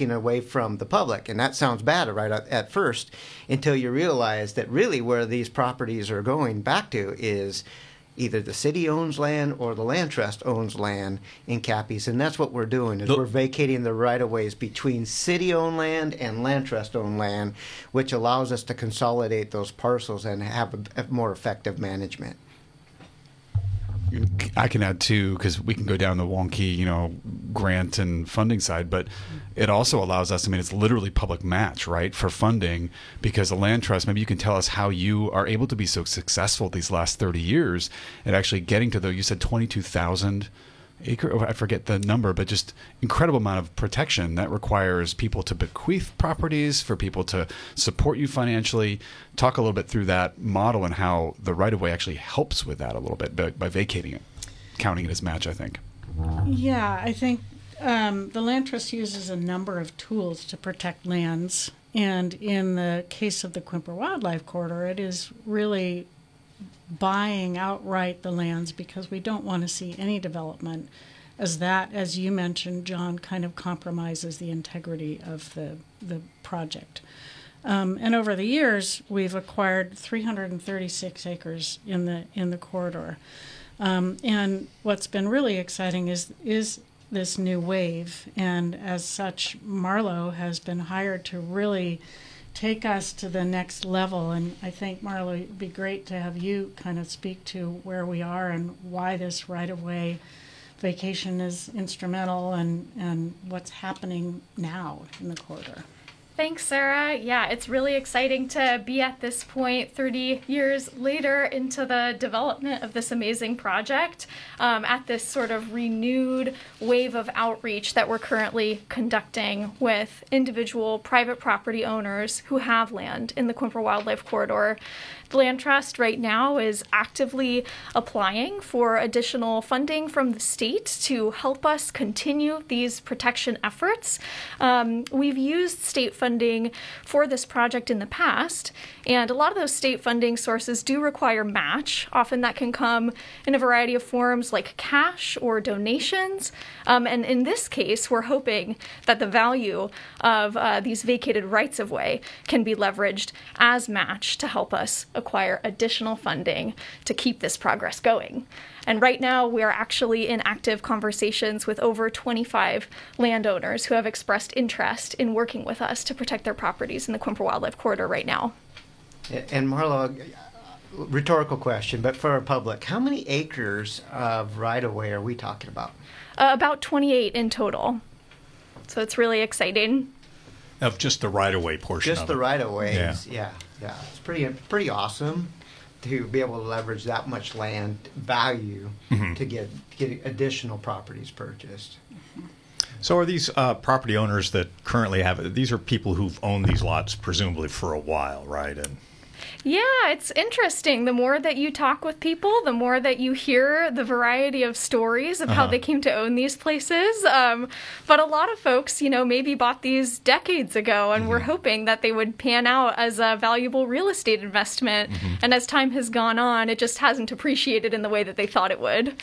taken away from the public. And that sounds bad right at first, until you realize that really where these properties are going back to is either the city owns land or the land trust owns land in Cappies. And that's what we're doing, is we're vacating the right-of-ways between city-owned land and land trust-owned land, which allows us to consolidate those parcels and have a more effective management. I can add too, because we can go down the wonky, grant and funding side, but it also allows us, it's literally public match, right, for funding, because the land trust, maybe you can tell us how you are able to be so successful these last 30 years at actually getting to you said 22,000 acre, I forget the number, but just incredible amount of protection that requires people to bequeath properties, for people to support you financially. Talk a little bit through that model and how the right-of-way actually helps with that a little bit by vacating it, counting it as match, I think. Yeah, I think the Land Trust uses a number of tools to protect lands. And in the case of the Quimper Wildlife Corridor, it is really buying outright the lands, because we don't want to see any development as you mentioned, John, kind of compromises the integrity of the project. And over the years, we've acquired 336 acres in the corridor. And what's been really exciting is this new wave, and as such, Marlo has been hired to really take us to the next level. And I think, Marlo, it'd be great to have you kind of speak to where we are and why this right-of-way vacation is instrumental, and what's happening now in the corridor. Thanks, Sarah. Yeah, it's really exciting to be at this point 30 years later into the development of this amazing project, at this sort of renewed wave of outreach that we're currently conducting with individual private property owners who have land in the Quimper Wildlife Corridor. The Land Trust right now is actively applying for additional funding from the state to help us continue these protection efforts. We've used state funding for this project in the past, and a lot of those state funding sources do require match. Often that can come in a variety of forms like cash or donations. And in this case, we're hoping that the value of these vacated rights-of-way can be leveraged as match to help us acquire additional funding to keep this progress going. And right now, we are actually in active conversations with over 25 landowners who have expressed interest in working with us to protect their properties in the Quimper Wildlife Corridor right now. And Marlo, rhetorical question, but for our public, how many acres of right-of-way are we talking about? About 28 in total. So it's really exciting. Of just the right-of-way portion just of the it. right-of-ways, yeah. It's pretty awesome to be able to leverage that much land value to get additional properties purchased. So are these property owners that currently have, these are people who've owned these lots presumably for a while, right? And yeah, it's interesting. The more that you talk with people, the more that you hear the variety of stories of how they came to own these places. But a lot of folks, maybe bought these decades ago, and we're hoping that they would pan out as a valuable real estate investment. And as time has gone on, it just hasn't appreciated in the way that they thought it would.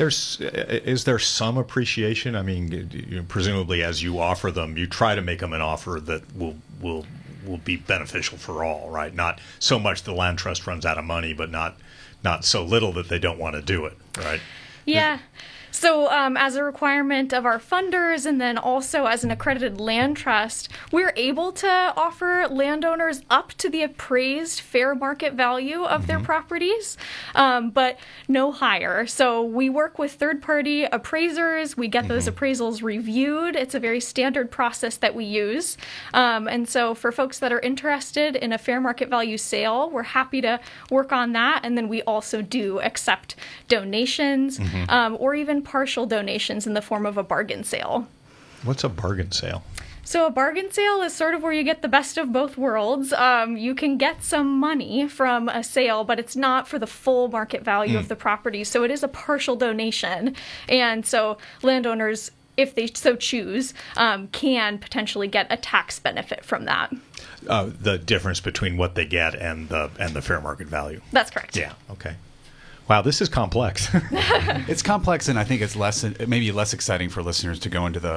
Is there some appreciation? I mean, presumably as you offer them, you try to make them an offer that will be beneficial for all, right? Not so much the land trust runs out of money, but not so little that they don't want to do it, right? Yeah. So as a requirement of our funders, and then also as an accredited land trust, we're able to offer landowners up to the appraised fair market value of their properties, but no higher. So we work with third-party appraisers. We get those appraisals reviewed. It's a very standard process that we use. And so for folks that are interested in a fair market value sale, we're happy to work on that. And then we also do accept donations or even partial donations in the form of a bargain sale. What's a bargain sale? So a bargain sale is sort of where you get the best of both worlds. You can get some money from a sale, but it's not for the full market value of the property. So it is a partial donation. And so landowners, if they so choose, can potentially get a tax benefit from that. The difference between what they get and the fair market value. That's correct. Yeah. Okay. Wow, this is complex. It's complex, and I think it's maybe less exciting for listeners to go into the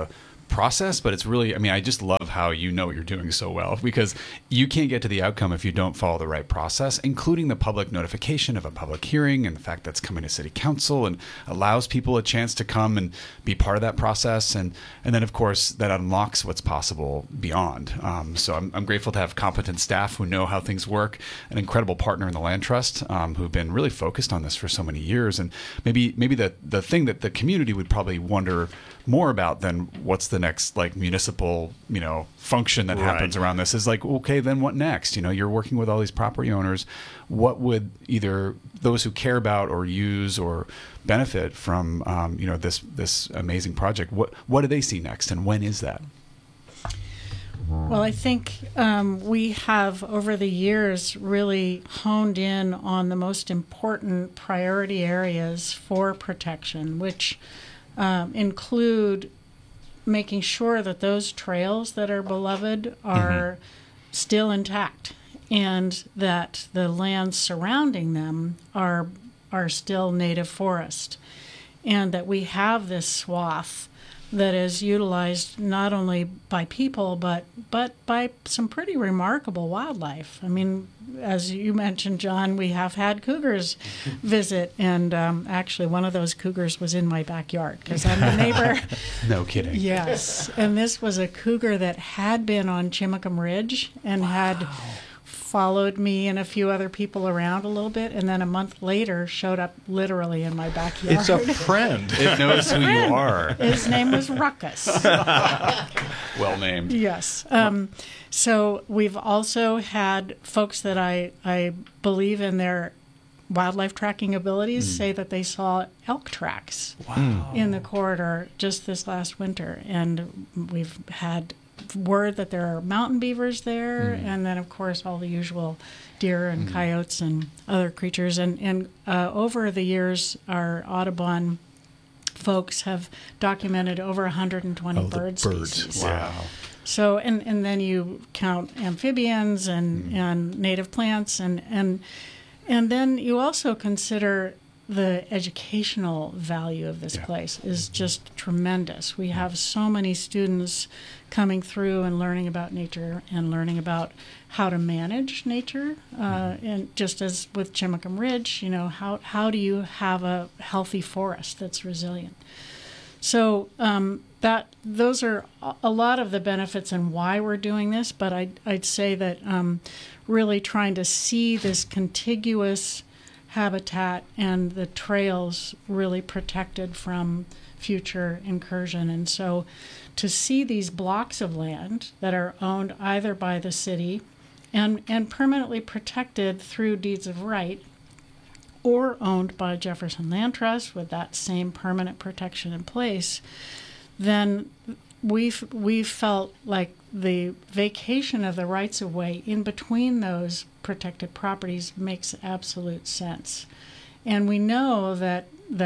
process, but it's really, I mean, I just love how you know what you're doing so well, because you can't get to the outcome if you don't follow the right process, including the public notification of a public hearing and the fact that's coming to city council and allows people a chance to come and be part of that process. And then, of course, that unlocks what's possible beyond. So I'm grateful to have competent staff who know how things work, an incredible partner in the Land Trust who've been really focused on this for so many years. And maybe the thing that the community would probably wonder more about than what's the next like municipal, function that happens around this is like, okay, then what next? You're working with all these property owners. What would either those who care about or use or benefit from, this amazing project? What do they see next, and when is that? Well, I think we have, over the years, really honed in on the most important priority areas for protection, which include making sure that those trails that are beloved are still intact, and that the lands surrounding them are still native forest, and that we have this swath that is utilized not only by people but by some pretty remarkable wildlife. I mean, as you mentioned, John, we have had cougars visit, and actually one of those cougars was in my backyard because I'm the neighbor. No kidding. Yes, and this was a cougar that had been on Chimacum Ridge and had followed me and a few other people around a little bit, and then a month later showed up literally in my backyard. It's a friend. It knows who you are. His name was Ruckus. Well named. Yes. So we've also had folks that I believe in their wildlife tracking abilities say that they saw elk tracks in the corridor just this last winter, and we've had word that there are mountain beavers there, and then of course all the usual deer and coyotes and other creatures, and over the years our Audubon folks have documented over 120 bird species. Wow. So and then you count amphibians and native plants, and then you also consider the educational value of this place is just tremendous. We have so many students coming through and learning about nature and learning about how to manage nature. And just as with Chimacum Ridge, how do you have a healthy forest that's resilient? So those are a lot of the benefits and why we're doing this. But I'd say that really trying to see this contiguous habitat and the trails really protected from future incursion. And so to see these blocks of land that are owned either by the city and permanently protected through deeds of right, or owned by Jefferson Land Trust with that same permanent protection in place, then we've felt like the vacation of the rights of way in between those protected properties makes absolute sense. And we know that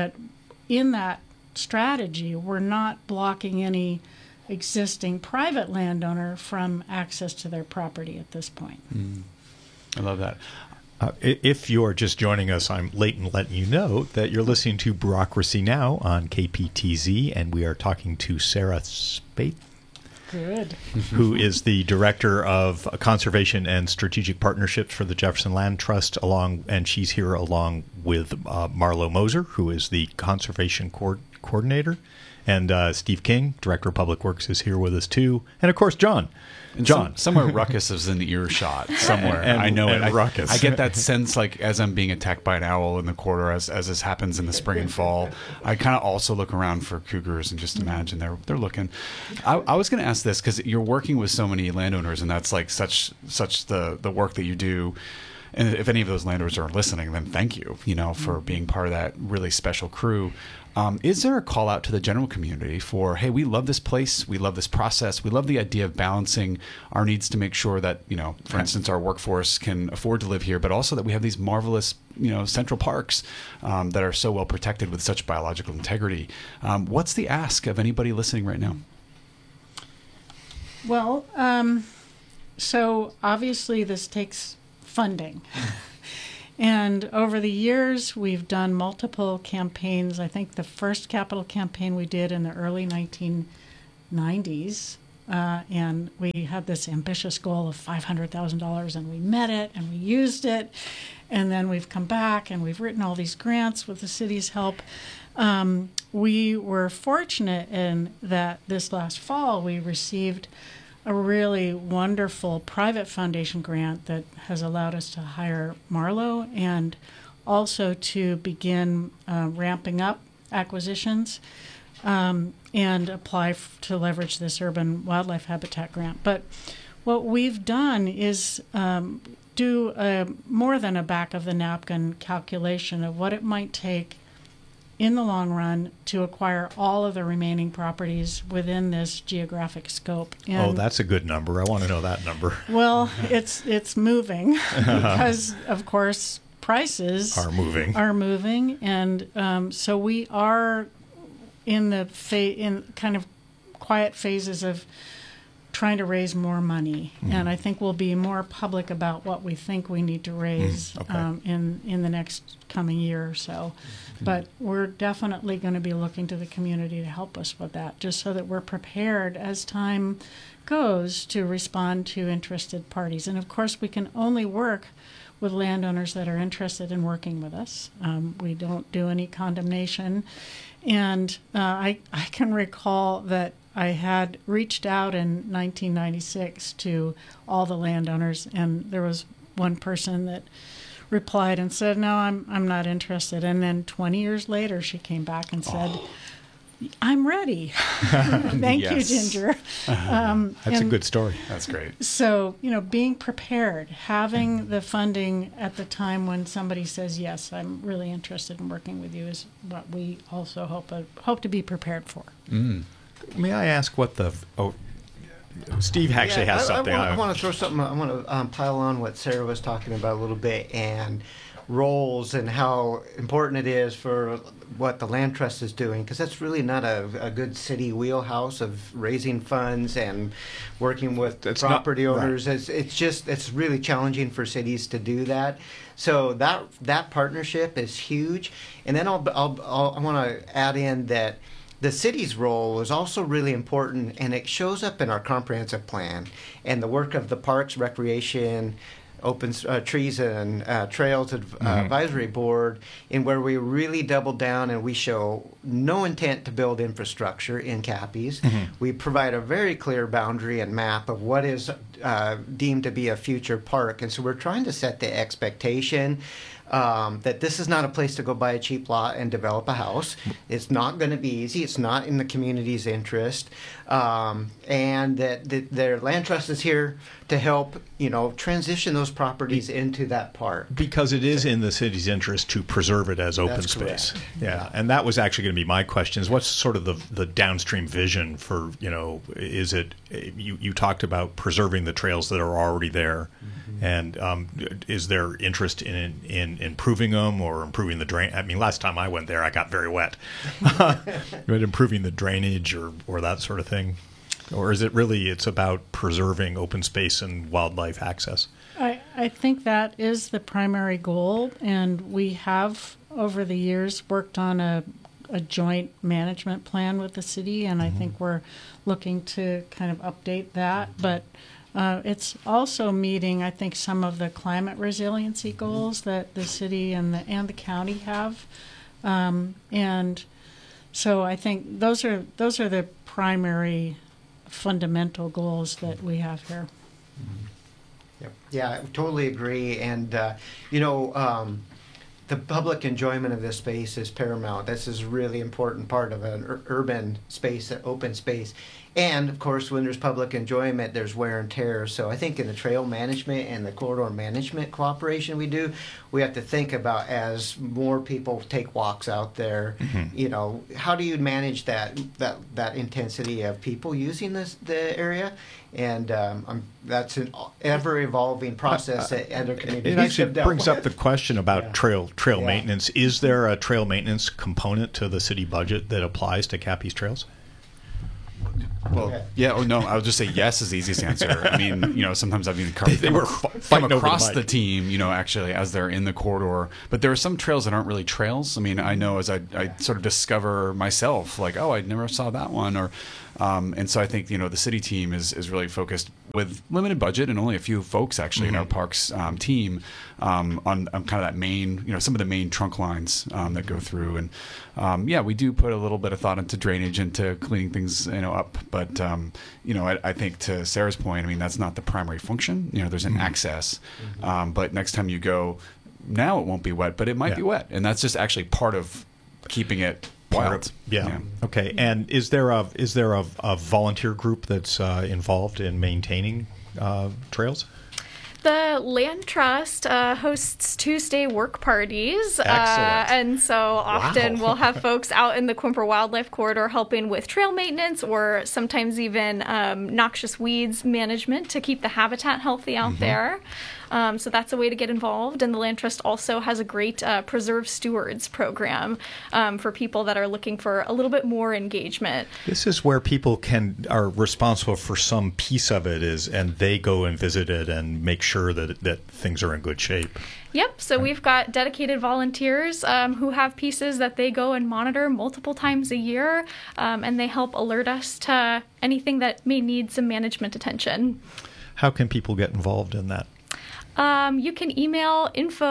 in that strategy, we're not blocking any existing private landowner from access to their property at this point. I love that. If you're just joining us, I'm late in letting you know that you're listening to Bureaucracy Now! On KPTZ, and we are talking to Sarah Spate. Good. Who is the Director of Conservation and Strategic Partnerships for the Jefferson Land Trust, and she's here along with Marlo Moser, who is the Conservation Coordinator, and Steve King, Director of Public Works, is here with us too, and of course John. And somewhere Ruckus is in the earshot somewhere. And I know it. Ruckus. I get that sense, like as I'm being attacked by an owl in the corridor, as this happens in the spring and fall. I kind of also look around for cougars and just imagine they're looking. I was going to ask this because you're working with so many landowners, and that's like such the work that you do. And if any of those landowners are listening, then thank you, for being part of that really special crew. Is there a call out to the general community for, hey, we love this place, we love this process, we love the idea of balancing our needs to make sure that, for instance, our workforce can afford to live here, but also that we have these marvelous, central parks that are so well protected with such biological integrity. What's the ask of anybody listening right now? Well, so obviously this takes funding. And over the years, we've done multiple campaigns. I think the first capital campaign we did in the early 1990s 90s. And we had this ambitious goal of $500,000, and we met it, and we used it. And then we've come back, and we've written all these grants with the city's help. We were fortunate in that this last fall we received a really wonderful private foundation grant that has allowed us to hire Marlowe and also to begin ramping up acquisitions and apply to leverage this urban wildlife habitat grant. But what we've done is do more than a back of the napkin calculation of what it might take in the long run to acquire all of the remaining properties within this geographic scope. And, that's a good number. I want to know that number. Well, it's moving because, of course, prices are moving, and so we are in the in kind of quiet phases of trying to raise more money, and I think we'll be more public about what we think we need to raise in the next coming year or so. But we're definitely going to be looking to the community to help us with that, just so that we're prepared as time goes to respond to interested parties. And of course, we can only work with landowners that are interested in working with us. We don't do any condemnation. And I can recall that I had reached out in 1996 to all the landowners, and there was one person that replied and said, "No, I'm not interested." And then 20 years later, she came back and said, "I'm ready." Thank you, Ginger. That's a good story. That's great. So, being prepared, having the funding at the time when somebody says, "Yes, I'm really interested in working with you," is what we also hope to be prepared for. May I ask what Steve actually has something. I want to throw something. I want to pile on what Sarah was talking about a little bit, and roles and how important it is for what the land trust is doing, because that's really not a good city wheelhouse of raising funds and working with property owners. Right. It's really challenging for cities to do that. So that partnership is huge. And then I want to add in that the city's role is also really important, and it shows up in our comprehensive plan and the work of the Parks, Recreation, Open Trees and Trails Advisory Board, in where we really double down and we show no intent to build infrastructure in Capiz. We provide a very clear boundary and map of what is deemed to be a future park. And so we're trying to set the expectation that this is not a place to go buy a cheap lot and develop a house. It's not going to be easy. It's not in the community's interest. And that their land trust is here to help, transition those properties into that park. Because it is in the city's interest to preserve it as open space. Correct. Yeah, and that was actually going to be my question, is what's sort of the downstream vision for, is it, you talked about preserving the trails that are already there, and is there interest in improving them or improving the drain? I mean, last time I went there, I got very wet. But improving the drainage or that sort of thing? Or is it really, it's about preserving open space and wildlife access? I think that is the primary goal, and we have, over the years, worked on a joint management plan with the city, and I think we're looking to kind of update that. But it's also meeting, I think, some of the climate resiliency goals that the city and the county have, and so I think those are the primary fundamental goals that we have here. Yep. Yeah, I totally agree. And, the public enjoyment of this space is paramount. This is a really important part of an urban space, an open space. And, of course, when there's public enjoyment, there's wear and tear. So I think in the trail management and the corridor management cooperation we do, we have to think about, as more people take walks out there, how do you manage that intensity of people using the area? And that's an ever-evolving process that other communities It actually have dealt brings with. up the question about trail maintenance. Is there a trail maintenance component to the city budget that applies to Capiz trails? Well, yeah. Oh no, I would just say yes is the easiest answer. I mean, sometimes I've even come across the team, actually as they're in the corridor. But there are some trails that aren't really trails. I mean, I know as I sort of discover myself, like, oh, I never saw that one, or And so I think, the city team is really focused with limited budget and only a few folks actually in our parks team on kind of that main, some of the main trunk lines that go through. And we do put a little bit of thought into drainage, into cleaning things, up. But, I think to Sarah's point, I mean, that's not the primary function. There's an access. But next time you go, now it won't be wet, but it might be wet. And that's just actually part of keeping it wild. Yeah. Okay. And is there a volunteer group that's involved in maintaining trails? The Land Trust hosts Tuesday work parties. Excellent. And so often we'll have folks out in the Quimper Wildlife Corridor helping with trail maintenance, or sometimes even noxious weeds management to keep the habitat healthy out there. So that's a way to get involved. And the Land Trust also has a great Preserve Stewards program for people that are looking for a little bit more engagement. This is where people are responsible for some piece of it, and they go and visit it and make sure that things are in good shape. Yep. So we've got dedicated volunteers who have pieces that they go and monitor multiple times a year, and they help alert us to anything that may need some management attention. How can people get involved in that? You can email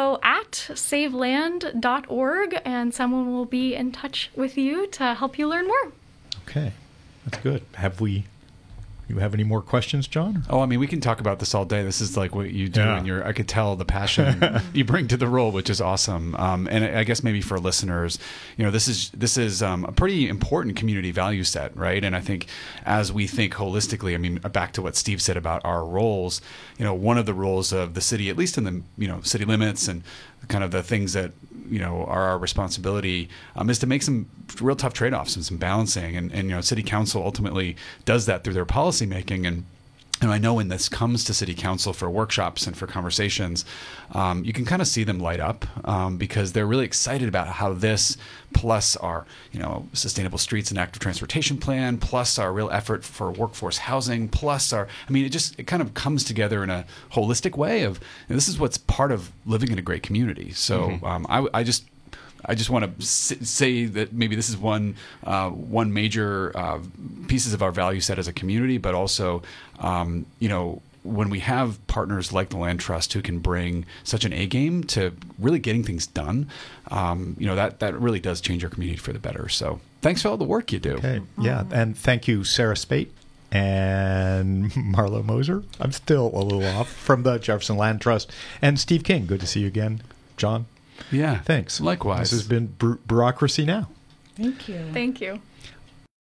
info@saveland.org, and someone will be in touch with you to help you learn more. Okay, that's good. You have any more questions, John? Oh, I mean, we can talk about this all day. This is like what you do, and I could tell the passion you bring to the role, which is awesome. And I guess maybe for listeners, this is a pretty important community value set, right? And I think as we think holistically, I mean, back to what Steve said about our roles, one of the roles of the city, at least in the city limits and kind of the things that are our responsibility, is to make some real tough trade-offs and some balancing, and city council ultimately does that through their policy making. And I know when this comes to city council for workshops and for conversations, you can kind of see them light up because they're really excited about how this, plus our sustainable streets and active transportation plan, plus our real effort for workforce housing, plus it kind of comes together in a holistic way of, this is what's part of living in a great community. So I just want to say that maybe this is one major pieces of our value set as a community, but also, when we have partners like the Land Trust who can bring such an A game to really getting things done, that really does change our community for the better. So thanks for all the work you do. Okay. Yeah. And thank you, Sarah Spate and Marla Moser. I'm still a little off, from the Jefferson Land Trust, and Steve King. Good to see you again, John. Yeah. Thanks. Likewise. This has been Bureaucracy Now! Thank you. Thank you.